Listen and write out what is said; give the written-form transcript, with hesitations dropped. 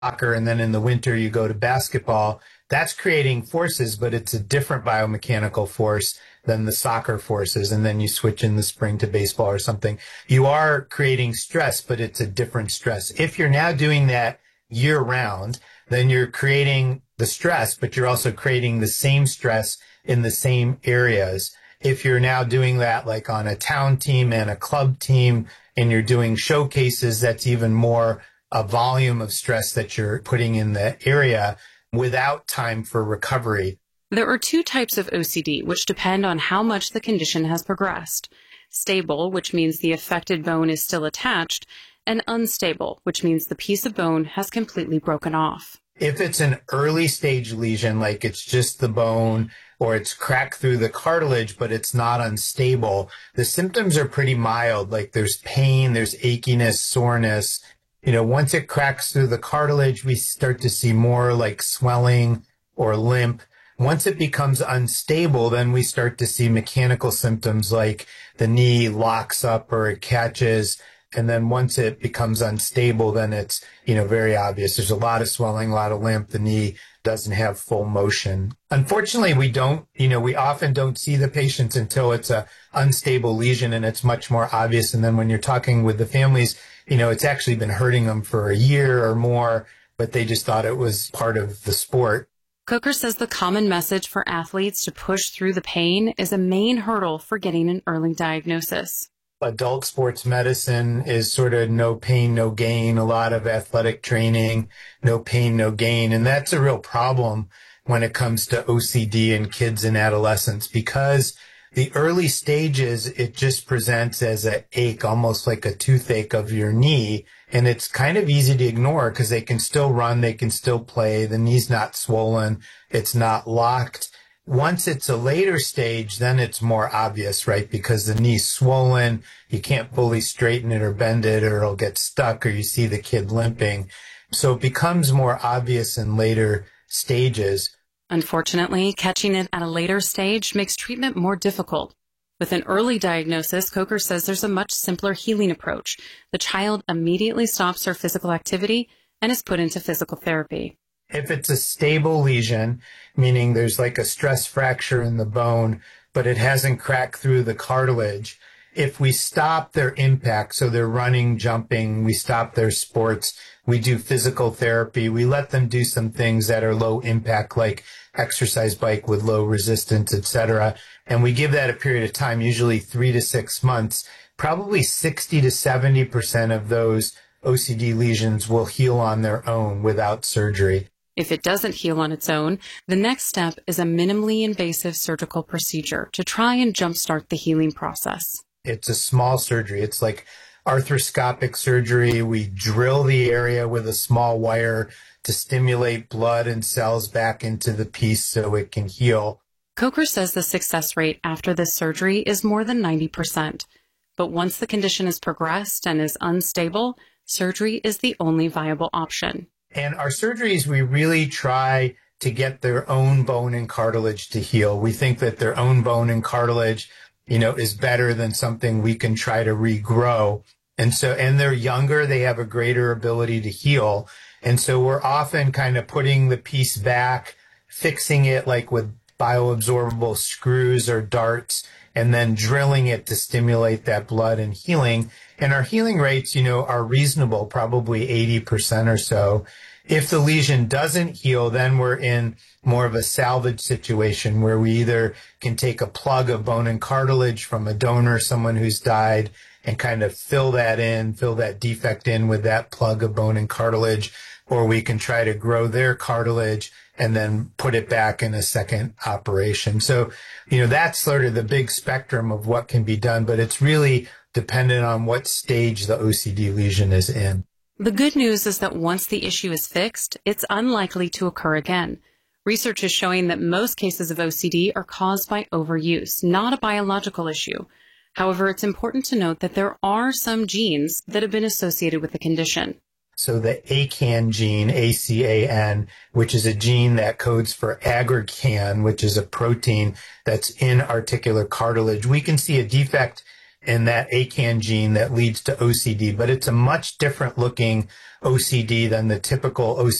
soccer, and then in the winter you go to basketball, that's creating forces, but it's a different biomechanical force than the soccer forces. And then you switch in the spring to baseball or something. You are creating stress, but it's a different stress. If you're now doing that year round, then you're creating the stress, but you're also creating the same stress in the same areas. If you're now doing that like on a town team and a club team and you're doing showcases, that's even more a volume of stress that you're putting in the area without time for recovery. There are two types of OCD, which depend on how much the condition has progressed. Stable, which means the affected bone is still attached, and unstable, which means the piece of bone has completely broken off. If it's an early stage lesion, like it's just the bone or it's cracked through the cartilage, but it's not unstable, the symptoms are pretty mild. Like there's pain, there's achiness, soreness. Once it cracks through the cartilage, we start to see more like swelling or limp. Once it becomes unstable, then we start to see mechanical symptoms like the knee locks up or it catches. And then once it becomes unstable, then it's, very obvious. There's a lot of swelling, a lot of limp. The knee doesn't have full motion. Unfortunately, we often don't see the patients until it's a unstable lesion and it's much more obvious. And then when you're talking with the families, it's actually been hurting them for a year or more, but they just thought it was part of the sport. Coker says the common message for athletes to push through the pain is a main hurdle for getting an early diagnosis. Adult sports medicine is sort of no pain, no gain, a lot of athletic training, no pain, no gain. And that's a real problem when it comes to OCD in kids and adolescents, because the early stages, it just presents as an ache, almost like a toothache of your knee. And it's kind of easy to ignore because they can still run, they can still play, the knee's not swollen, it's not locked. Once it's a later stage, then it's more obvious, right? Because the knee's swollen, you can't fully straighten it or bend it, or it'll get stuck, or you see the kid limping. So it becomes more obvious in later stages. Unfortunately, catching it at a later stage makes treatment more difficult. With an early diagnosis, Coker says there's a much simpler healing approach. The child immediately stops her physical activity and is put into physical therapy. If it's a stable lesion, meaning there's like a stress fracture in the bone, but it hasn't cracked through the cartilage, if we stop their impact, so they're running, jumping, we stop their sports, we do physical therapy, we let them do some things that are low impact, like exercise bike with low resistance, etc. And we give that a period of time, usually 3 to 6 months, probably 60 to 70% of those OCD lesions will heal on their own without surgery. If it doesn't heal on its own, the next step is a minimally invasive surgical procedure to try and jumpstart the healing process. It's a small surgery. It's like arthroscopic surgery. We drill the area with a small wire to stimulate blood and cells back into the piece so it can heal. Coker says the success rate after this surgery is more than 90%. But once the condition has progressed and is unstable, surgery is the only viable option. And our surgeries, we really try to get their own bone and cartilage to heal. We think that their own bone and cartilage, is better than something we can try to regrow. And they're younger, they have a greater ability to heal. And so we're often kind of putting the piece back, fixing it like with bioabsorbable screws or darts, and then drilling it to stimulate that blood and healing. And our healing rates, are reasonable, probably 80% or so. If the lesion doesn't heal, then we're in more of a salvage situation where we either can take a plug of bone and cartilage from a donor, someone who's died, and kind of fill that defect in with that plug of bone and cartilage, or we can try to grow their cartilage and then put it back in a second operation. So, that's sort of the big spectrum of what can be done, but it's really dependent on what stage the OCD lesion is in. The good news is that once the issue is fixed, it's unlikely to occur again. Research is showing that most cases of OCD are caused by overuse, not a biological issue. However, it's important to note that there are some genes that have been associated with the condition. So the ACAN gene, ACAN, which is a gene that codes for aggrecan, which is a protein that's in articular cartilage. We can see a defect in that ACAN gene that leads to OCD, but it's a much different looking OCD than the typical OCD